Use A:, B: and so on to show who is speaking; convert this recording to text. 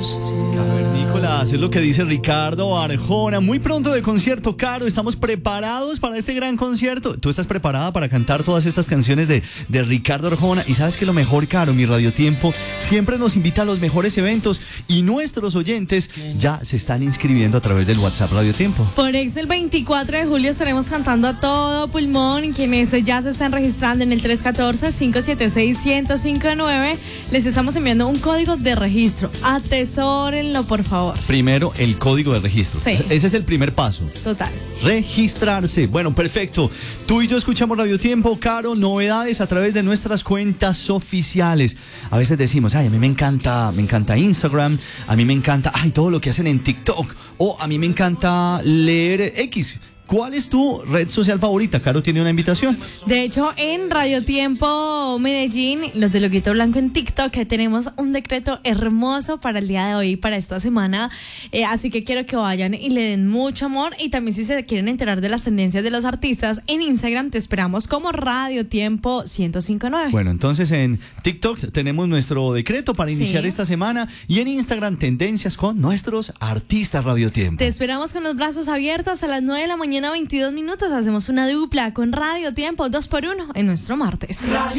A: Cavernícolas, es lo que dice Ricardo Arjona. Muy pronto de concierto, Caro. Estamos preparados para este gran concierto. ¿Tú estás preparada para cantar todas estas canciones de Ricardo Arjona? Y sabes que lo mejor, Caro, mi Radio Tiempo siempre nos invita a los mejores eventos y nuestros oyentes ya se están inscribiendo a través del WhatsApp Radio Tiempo.
B: Por eso el 24 de julio estaremos cantando a todo pulmón. Quienes ya se están registrando en el 314-576-1059, les estamos enviando un código de registro. Atesórenlo, por favor.
A: Primero, el código de registro.
B: Sí.
A: Ese es el primer paso.
B: Total.
A: Registrarse. Bueno, perfecto. Tú y yo escuchamos Radio Tiempo, Caro, novedades a través de nuestras cuentas oficiales. A veces decimos, ay, a mí me encanta Instagram, a mí me encanta, todo lo que hacen en TikTok, o a mí me encanta leer X. ¿Cuál es tu red social favorita? Caro tiene una invitación.
B: De hecho, en Radio Tiempo Medellín, los de Loquito Blanco en TikTok, tenemos un decreto hermoso para el día de hoy, para esta semana. Así que quiero que vayan y le den mucho amor. Y también si se quieren enterar de las tendencias de los artistas, en Instagram te esperamos como Radio Tiempo 1059.
A: Bueno, entonces en TikTok tenemos nuestro decreto para iniciar esta semana. Y en Instagram, tendencias con nuestros artistas Radio Tiempo.
B: Te esperamos con los brazos abiertos a las 9 de la mañana. 22 minutos, hacemos una dupla con Radio Tiempo 2x1 en nuestro martes.